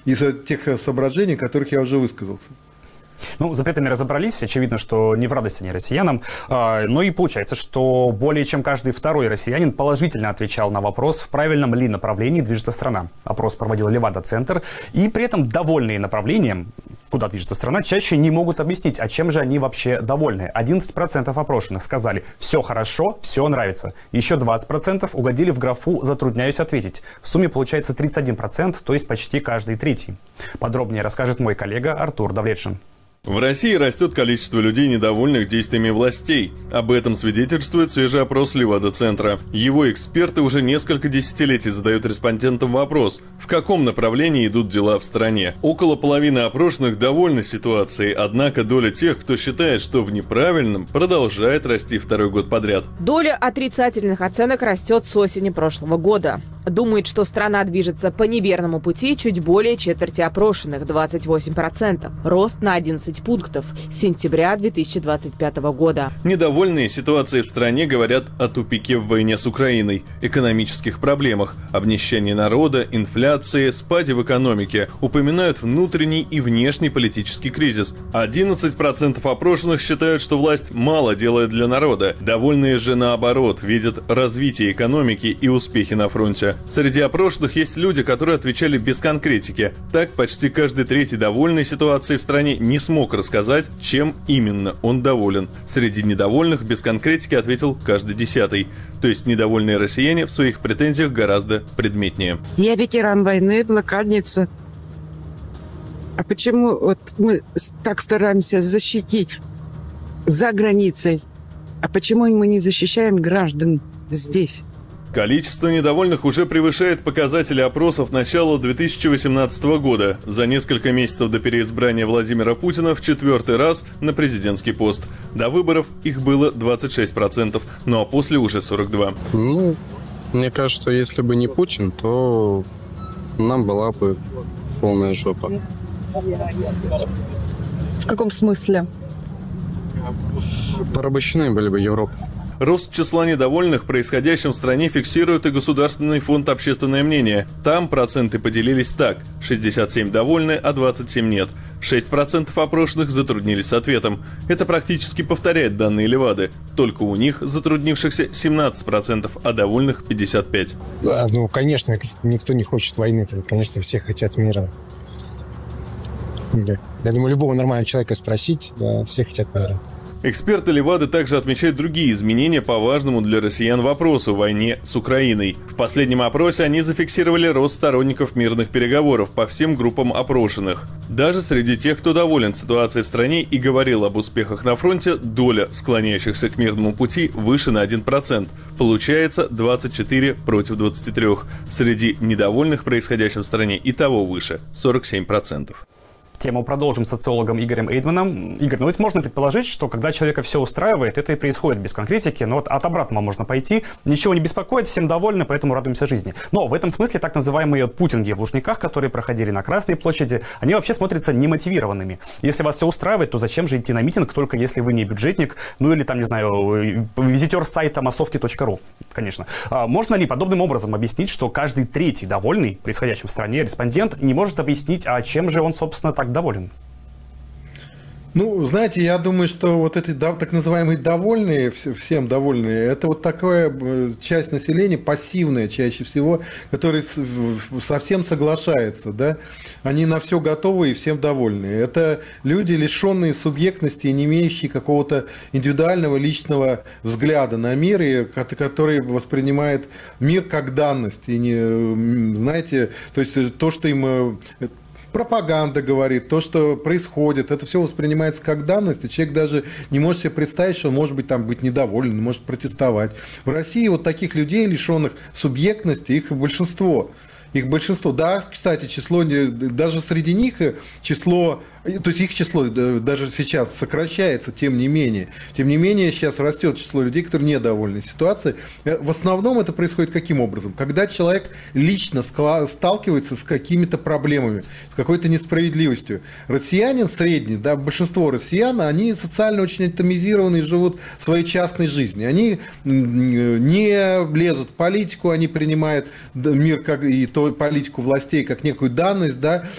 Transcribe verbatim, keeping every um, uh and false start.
из тех соображений, о которых я уже высказался. Ну, с запретами разобрались. Очевидно, что не в радость они россиянам. Ну и получается, что более чем каждый второй россиянин положительно отвечал на вопрос, в правильном ли направлении движется страна. Опрос проводил Левада-центр. И при этом довольные направлением, куда движется страна, чаще не могут объяснить, а чем же они вообще довольны. одиннадцать процентов опрошенных сказали: все хорошо, все нравится. Еще двадцать процентов угодили в графу «затрудняюсь ответить». В сумме получается тридцать один процент, то есть почти каждый третий. Подробнее расскажет мой коллега Артур Давлетшин. В России растет количество людей, недовольных действиями властей. Об этом свидетельствует свежий опрос Левада-центра. Его эксперты уже несколько десятилетий задают респондентам вопрос, в каком направлении идут дела в стране. Около половины опрошенных довольны ситуацией, однако доля тех, кто считает, что в неправильном, продолжает расти второй год подряд. Доля отрицательных оценок растет с осени прошлого года. Думает, что страна движется по неверному пути, чуть более четверти опрошенных, двадцать восемь процентов. Рост на одиннадцать пунктов с сентября две тысячи двадцать пятого года. Недовольные ситуацией в стране говорят о тупике в войне с Украиной, экономических проблемах, обнищании народа, инфляции, спаде в экономике. Упоминают внутренний и внешний политический кризис. одиннадцать процентов опрошенных считают, что власть мало делает для народа. Довольные же наоборот, видят развитие экономики и успехи на фронте. Среди опрошенных есть люди, которые отвечали без конкретики. Так, почти каждый третий довольный ситуацией в стране не смог рассказать, чем именно он доволен. Среди недовольных без конкретики ответил каждый десятый. То есть недовольные россияне в своих претензиях гораздо предметнее. Я ветеран войны, блокадница. А почему вот мы так стараемся защитить за границей, а почему мы не защищаем граждан здесь? Количество недовольных уже превышает показатели опросов начала две тысячи восемнадцатого года. За несколько месяцев до переизбрания Владимира Путина в четвертый раз на президентский пост. До выборов их было двадцать шесть процентов, ну а после уже сорок два процента. Ну, мне кажется, что если бы не Путин, то нам была бы полная жопа. В каком смысле? Порабощены были бы Европа. Рост числа недовольных происходящим в стране фиксирует и Государственный фонд «Общественное мнение». Там проценты поделились так: шестьдесят семь довольны, а двадцать семь нет. шесть процентов опрошенных затруднились с ответом. Это практически повторяет данные Левады. Только у них затруднившихся семнадцать процентов, а довольных пятьдесят пять процентов. Да, ну, конечно, никто не хочет войны. Конечно, все хотят мира. Да. Я думаю, любого нормального человека спросить, да, все хотят мира. Эксперты Левады также отмечают другие изменения по важному для россиян вопросу – войне с Украиной. В последнем опросе они зафиксировали рост сторонников мирных переговоров по всем группам опрошенных. Даже среди тех, кто доволен ситуацией в стране и говорил об успехах на фронте, доля склоняющихся к мирному пути выше на один процент. Получается двадцать четыре против двадцати трёх. Среди недовольных происходящим в стране и того выше – сорок семь процентов. Тему продолжим с социологом Игорем Эйдманом. Игорь, ну ведь можно предположить, что когда человека все устраивает, это и происходит без конкретики, но вот от обратного можно пойти. Ничего не беспокоит, всем довольны, поэтому радуемся жизни. Но в этом смысле так называемые путинги в Лужниках, которые проходили на Красной площади, они вообще смотрятся немотивированными. Если вас все устраивает, то зачем же идти на митинг, только если вы не бюджетник, ну или там, не знаю, визитер сайта массовки точка ру, конечно. А можно ли подобным образом объяснить, что каждый третий довольный происходящим в стране респондент не может объяснить, а чем же он, собственно, так доволен? Ну, знаете, я думаю, что вот эти так называемые довольные, всем довольные, это вот такая часть населения, пассивная чаще всего, которая совсем соглашается, да, они на все готовы и всем довольны. Это люди, лишенные субъектности и не имеющие какого-то индивидуального личного взгляда на мир, и которые воспринимают мир как данность. И не, знаете, то есть то, что им... пропаганда говорит, то, что происходит, это все воспринимается как данность, и человек даже не может себе представить, что он может быть там быть недоволен, может протестовать. В России вот таких людей, лишенных субъектности, их большинство. Их большинство. Да, кстати, число, даже среди них число, то есть их число даже сейчас сокращается, тем не менее. Тем не менее, сейчас растет число людей, которые недовольны ситуацией. В основном это происходит каким образом? Когда человек лично сталкивается с какими-то проблемами, с какой-то несправедливостью. Россиянин средний, да, большинство россиян, они социально очень атомизированы и живут своей частной жизнью. Они не лезут в политику, они принимают мир как и то политику властей как некую данность, да,